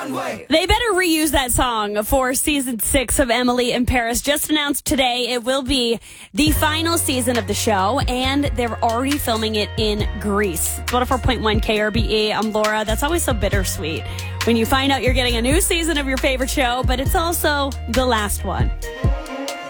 They better reuse that song for season 6 of Emily in Paris. Just announced today it will be the final season of the show, and they're already filming it in Greece. 104.1 KRBE. I'm Laura. That's always so bittersweet when you find out you're getting a new season of your favorite show, but it's also the last one.